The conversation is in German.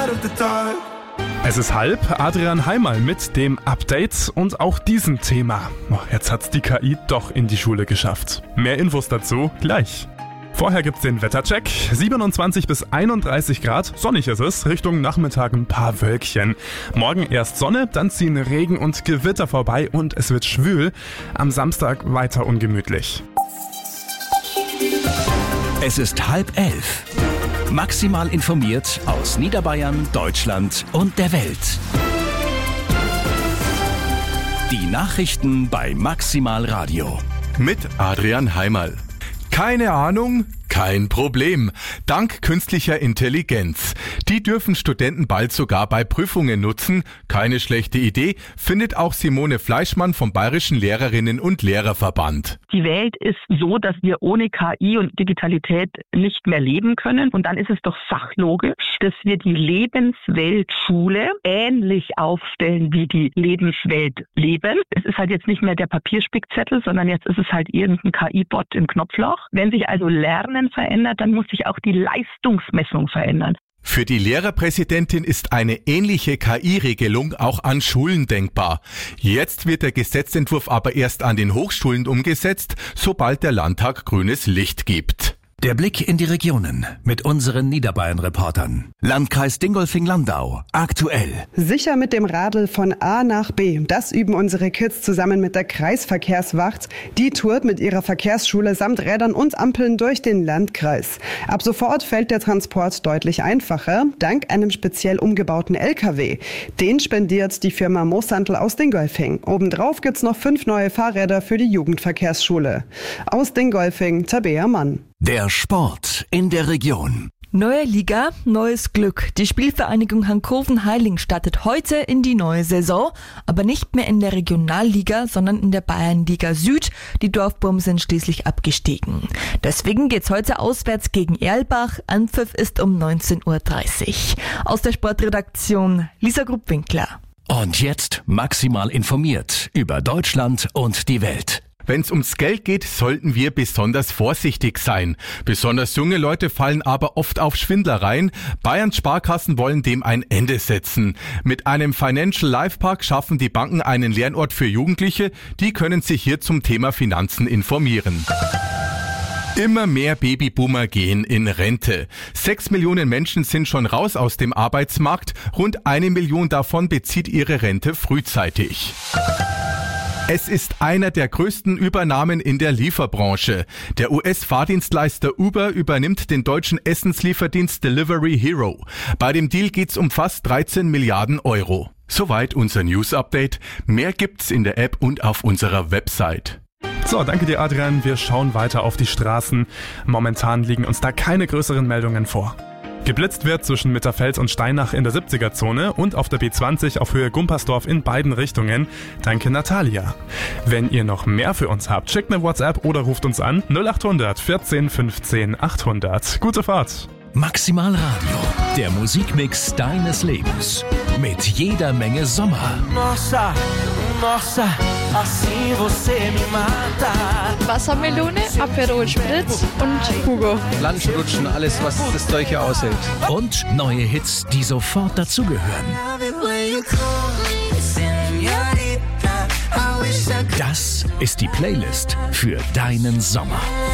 scared of the dark. Es ist 12:30, Adrian Heimal mit dem Update und auch diesem Thema. Jetzt hat's die KI doch in die Schule geschafft. Mehr Infos dazu gleich. Vorher gibt's den Wettercheck. 27 bis 31 Grad, sonnig ist es, Richtung Nachmittag ein paar Wölkchen. Morgen erst Sonne, dann ziehen Regen und Gewitter vorbei und es wird schwül. Am Samstag weiter ungemütlich. Es ist 10:30. Maximal informiert aus Niederbayern, Deutschland und der Welt. Die Nachrichten bei Maximal Radio. Mit Adrian Heimal. Keine Ahnung? Kein Problem. Dank künstlicher Intelligenz. Die dürfen Studenten bald sogar bei Prüfungen nutzen. Keine schlechte Idee, findet auch Simone Fleischmann vom Bayerischen Lehrerinnen- und Lehrerverband. Die Welt ist so, dass wir ohne KI und Digitalität nicht mehr leben können. Und dann ist es doch sachlogisch, dass wir die Lebensweltschule ähnlich aufstellen wie die Lebenswelt Leben. Es ist halt jetzt nicht mehr der Papierspickzettel, sondern jetzt ist es halt irgendein KI-Bot im Knopfloch. Wenn sich also Lernen verändert, dann muss sich auch die Leistungsmessung verändern. Für die Lehrerpräsidentin ist eine ähnliche KI-Regelung auch an Schulen denkbar. Jetzt wird der Gesetzentwurf aber erst an den Hochschulen umgesetzt, sobald der Landtag grünes Licht gibt. Der Blick in die Regionen mit unseren Niederbayern-Reportern. Landkreis Dingolfing-Landau, aktuell. Sicher mit dem Radl von A nach B. Das üben unsere Kids zusammen mit der Kreisverkehrswacht. Die tourt mit ihrer Verkehrsschule samt Rädern und Ampeln durch den Landkreis. Ab sofort fällt der Transport deutlich einfacher, dank einem speziell umgebauten LKW. Den spendiert die Firma Moosandl aus Dingolfing. Obendrauf gibt's noch 5 neue Fahrräder für die Jugendverkehrsschule. Aus Dingolfing, Tabea Mann. Der Sport in der Region. Neue Liga, neues Glück. Die Spielvereinigung Hankoven-Heiling startet heute in die neue Saison, aber nicht mehr in der Regionalliga, sondern in der Bayernliga Süd. Die Dorfburm sind schließlich abgestiegen. Deswegen geht's heute auswärts gegen Erlbach. Anpfiff ist um 19:30 Uhr. Aus der Sportredaktion Lisa Grupp-Winkler. Und jetzt maximal informiert über Deutschland und die Welt. Wenn es ums Geld geht, sollten wir besonders vorsichtig sein. Besonders junge Leute fallen aber oft auf Schwindlereien. Bayerns Sparkassen wollen dem ein Ende setzen. Mit einem Financial Life Park schaffen die Banken einen Lernort für Jugendliche. Die können sich hier zum Thema Finanzen informieren. Immer mehr Babyboomer gehen in Rente. 6 Millionen Menschen sind schon raus aus dem Arbeitsmarkt. Rund 1 Million davon bezieht ihre Rente frühzeitig. Es ist einer der größten Übernahmen in der Lieferbranche. Der US-Fahrdienstleister Uber übernimmt den deutschen Essenslieferdienst Delivery Hero. Bei dem Deal geht's um fast 13 Milliarden Euro. Soweit unser News-Update. Mehr gibt's in der App und auf unserer Website. So, danke dir Adrian. Wir schauen weiter auf die Straßen. Momentan liegen uns da keine größeren Meldungen vor. Geblitzt wird zwischen Mitterfeld und Steinach in der 70er-Zone und auf der B20 auf Höhe Gumpersdorf in beiden Richtungen. Danke Natalia. Wenn ihr noch mehr für uns habt, schickt eine WhatsApp oder ruft uns an 0800 14 15 800. Gute Fahrt. Maximal Radio, der Musikmix deines Lebens. Mit jeder Menge Sommer. Nossa, nossa, assim você me mata. Wassermelone, Aperol Spritz und Hugo. Lunchbrutschen, alles, was das Zeug hier aushält. Und neue Hits, die sofort dazugehören. Das ist die Playlist für deinen Sommer.